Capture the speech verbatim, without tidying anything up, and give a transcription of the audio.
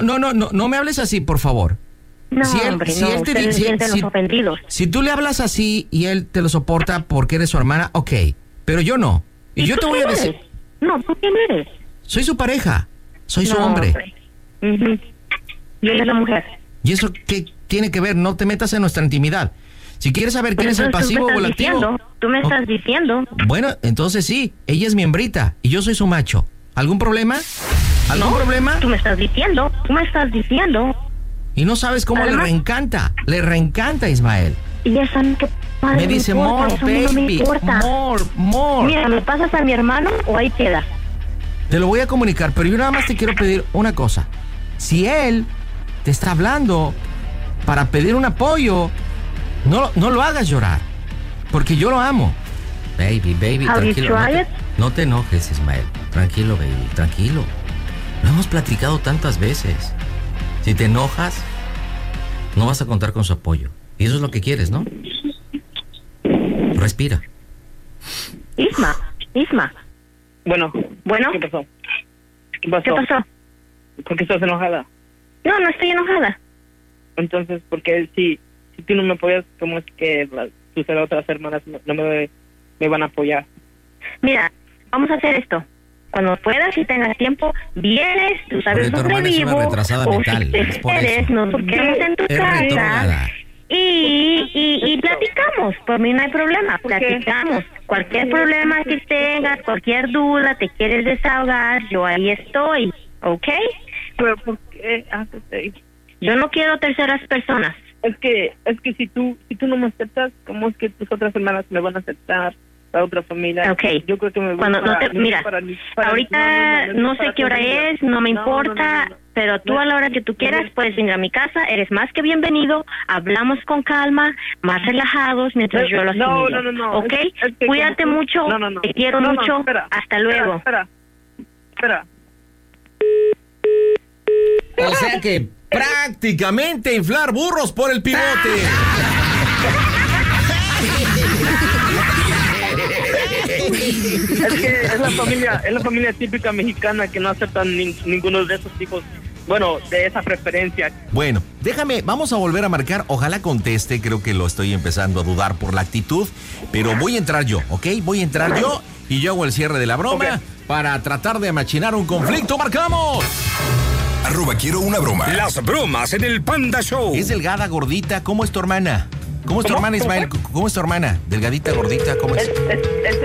no, no, no, no me hables así, por favor. No, si él, hombre, si no, él te ustedes dice, sienten si, los ofendidos. si tú le hablas así y él te lo soporta porque eres su hermana, ok, pero yo no. Y, ¿Y yo tú te voy a quién decir, eres? No, ¿tú quién eres? soy su pareja, soy su No, hombre. Uh-huh. Y ella es la mujer. ¿Y eso qué tiene que ver? No te metas en nuestra intimidad. Si quieres saber quién Pues es el entonces, pasivo tú o me el estás activo. diciendo, Tú me estás Oh, diciendo. Bueno, entonces sí, ella es mi hembrita y yo soy su macho. ¿Algún problema? ¿Algún No, problema? Tú me estás diciendo, tú me estás diciendo. Y no sabes cómo Además- le reencanta, le reencanta, Ismael. Y eso a mí que madre Me dice, importa, more, eso a mí no me baby, importa. more, more. Mira, ¿me pasas a mi hermano o ahí queda? Te lo voy a comunicar, pero yo nada más te quiero pedir una cosa. Si él te está hablando para pedir un apoyo, no, no lo hagas llorar, porque yo lo amo. Baby, baby, Have you tranquilo. No tried te, it? no te enojes, Ismael. Tranquilo, baby, tranquilo. Lo hemos platicado tantas veces. Si te enojas, no vas a contar con su apoyo. Y eso es lo que quieres, ¿no? Respira. Isma, Isma. Bueno, Bueno, ¿qué pasó? ¿Qué pasó? ¿qué pasó? ¿Por qué estás enojada? No, no estoy enojada. Entonces, ¿por qué si, si tú no me apoyas, cómo es que las, tus otras hermanas no, no me, me van a apoyar? Mira, vamos a hacer esto. Cuando puedas y tengas tiempo, vienes, tú sabes Porque tu dónde hermana es una vivo, retrasada o mental, si te es por quieres, eso. nos quedamos en tu Es casa retrógrada. y, y, y platicamos. Por mí no hay problema, ¿Por qué? platicamos. Cualquier problema que tengas, cualquier duda, te quieres desahogar, yo ahí estoy, ¿ok? Pero ¿por qué haces eso? Yo no quiero terceras personas. Es que, es que si tú, si tú no me aceptas, ¿cómo es que tus otras hermanas me van a aceptar? La otra familia. Ok. Yo creo que me voy Cuando no para- te, mira, para mi- para- ahorita no, no, no, no, sé para qué hora familia. es, no me No, importa, no, no, no. pero tú No. a la hora que tú quieras puedes venir a mi casa, eres más que bienvenido, hablamos con calma, más relajados mientras No, yo lo no, asimilo. no, no, no. ¿Ok? Es- es que Cuídate como tú- mucho, no, no, no. te quiero No, no, mucho, espera, hasta espera, luego. Espera, espera. O sea que prácticamente inflar burros por el pivote. Es que es la familia, es la familia típica mexicana que no aceptan nin- ninguno de esos tipos, bueno, de esa preferencia. Bueno, déjame, vamos a volver a marcar. Ojalá conteste, creo que lo estoy empezando a dudar por la actitud, pero voy a entrar yo, ¿ok? Voy a entrar yo y yo hago el cierre de la broma Ok. para tratar de machinar un conflicto. ¡Marcamos! Arroba quiero una broma. Las bromas en el Panda Show. Es delgada, gordita. ¿Cómo es tu hermana? ¿Cómo es tu ¿Cómo? hermana, ¿Cómo Ismael? ¿Cómo es tu hermana? Delgadita, gordita, ¿cómo es? Es, es, es